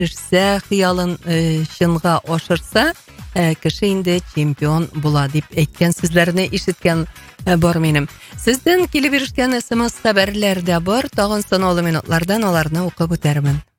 эшсә, хыялын чынга ашырса, кеше инде чемпион була дип әйткән сүзләрне ишеткән бар минем. Сездән килеп ирешкән SMS хәбәрләр дә бар. Тагын санаулы минутлардан аларны укып үтәрмен.